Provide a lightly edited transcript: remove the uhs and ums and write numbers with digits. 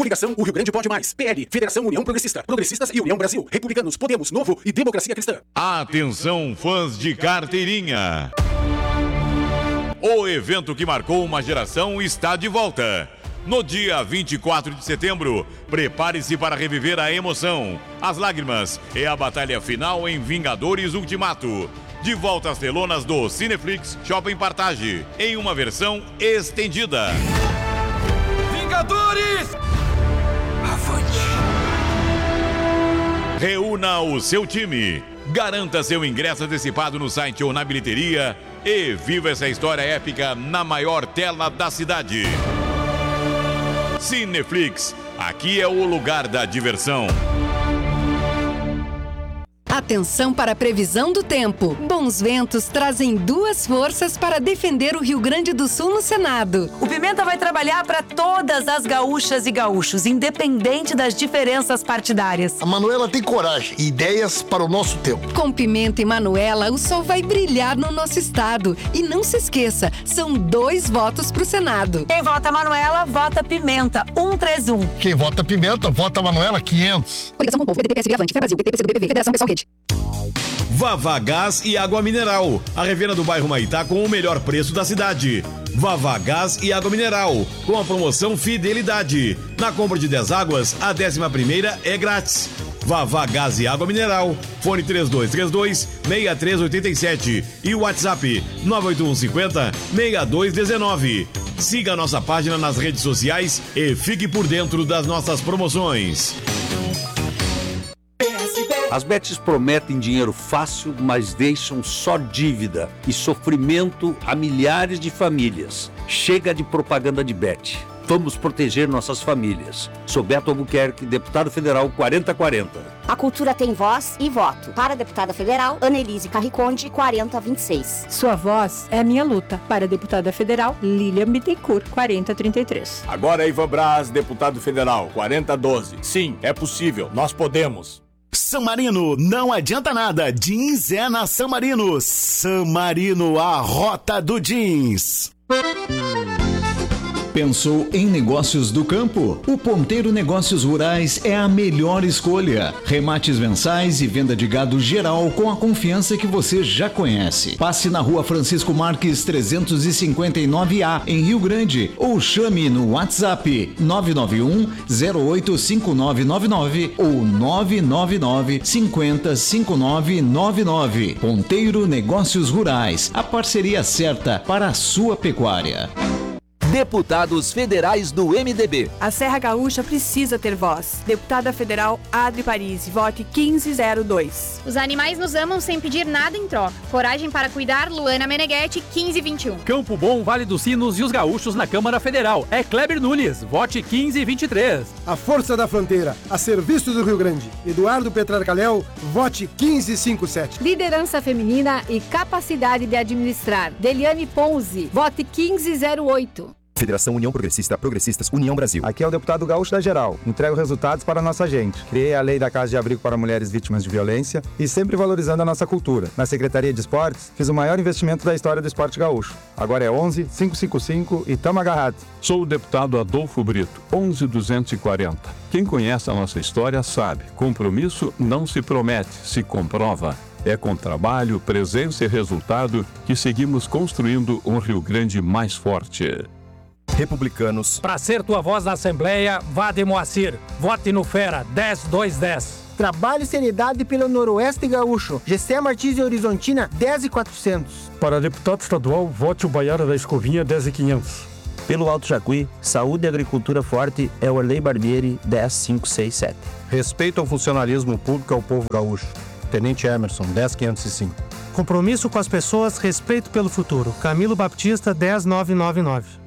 Coligação O Rio Grande Pode Mais. PL, Federação União Progressista. Progressistas e União Brasil. Republicanos, Podemos, Novo e Democracia Cristã. Atenção, fãs de carteirinha. O evento que marcou uma geração está de volta. No dia 24 de setembro, prepare-se para reviver a emoção, as lágrimas e a batalha final em Vingadores Ultimato. De volta às telonas do Cineflix Shopping Partage, em uma versão estendida. Vingadores! Avante! Reúna o seu time. Garanta seu ingresso antecipado no site ou na bilheteria e viva essa história épica na maior tela da cidade. Cineflix, aqui é o lugar da diversão. Atenção para a previsão do tempo. Bons ventos trazem duas forças para defender o Rio Grande do Sul no Senado. O Pimenta vai trabalhar para todas as gaúchas e gaúchos, independente das diferenças partidárias. A Manuela tem coragem e ideias para o nosso tempo. Com Pimenta e Manuela, o sol vai brilhar no nosso estado. E não se esqueça, são 2 votos para o Senado. Quem vota Manuela, vota Pimenta, 131. Quem vota Pimenta, vota Manuela, 500. Coligação com o povo, PDT, PSB, Avante, Fé Brasil, PT, PCdoB, PV, Federação Pessoal Rede. Vavá Gás e Água Mineral, a revenda do bairro Maitá com o melhor preço da cidade. Vavá Gás e Água Mineral, com a promoção Fidelidade. Na compra de 10 águas, a 11ª é grátis. Vavá Gás e Água Mineral, fone 3232-6387 e o WhatsApp 98150-6219. Siga a nossa página nas redes sociais e fique por dentro das nossas promoções. As bets prometem dinheiro fácil, mas deixam só dívida e sofrimento a milhares de famílias. Chega de propaganda de bet. Vamos proteger nossas famílias. Sou Beto Albuquerque, deputado federal 4040. A cultura tem voz e voto. Para a deputada federal, Annelise Carriconde, 4026. Sua voz é a minha luta. Para a deputada federal, Lilian Bittencourt, 4033. Agora Ivan Braz, deputado federal, 4012. Sim, é possível. Nós podemos. San Marino, não adianta nada. Jeans é na San Marino. San Marino, a rota do jeans. Pensou em negócios do campo? O Ponteiro Negócios Rurais é a melhor escolha. Remates mensais e venda de gado geral com a confiança que você já conhece. Passe na Rua Francisco Marques 359A, em Rio Grande, ou chame no WhatsApp 991-085999 ou 999-505999. Ponteiro Negócios Rurais, a parceria certa para a sua pecuária. Deputados federais do MDB. A Serra Gaúcha precisa ter voz. Deputada federal Adri Parisi, vote 1502. Os animais nos amam sem pedir nada em troca. Coragem para cuidar, Luana Meneghetti, 1521. Campo Bom, Vale dos Sinos e os gaúchos na Câmara Federal. É Kleber Nunes, vote 1523. A Força da Fronteira, a serviço do Rio Grande. Eduardo Petrarcalhau, vote 1557. Liderança feminina e capacidade de administrar. Deliane Ponzi, vote 1508. Federação União Progressista, Progressistas, União Brasil. Aqui é o deputado Gaúcho da Geral. Entrego resultados para a nossa gente. Criei a lei da Casa de Abrigo para mulheres vítimas de violência e sempre valorizando a nossa cultura. Na Secretaria de Esportes, fiz o maior investimento da história do esporte gaúcho. Agora é 11-555 e tamo agarrado. Sou o deputado Adolfo Brito, 11-240. Quem conhece a nossa história sabe, compromisso não se promete, se comprova. É com trabalho, presença e resultado que seguimos construindo um Rio Grande mais forte. Republicanos. Para ser tua voz na Assembleia, vá de Moacir. Vote no Fera, 10210. Trabalho e seriedade pelo Noroeste Gaúcho. Gessé Martins e Horizontina, 10.400. Para deputado estadual, vote o Baiara da Escovinha, 10.500. Pelo Alto Jacuí, saúde e agricultura forte é o Orley Barbieri, 10567. Respeito ao funcionalismo público ao povo gaúcho. Tenente Emerson, 10505. Compromisso com as pessoas, respeito pelo futuro. Camilo Baptista, 10999.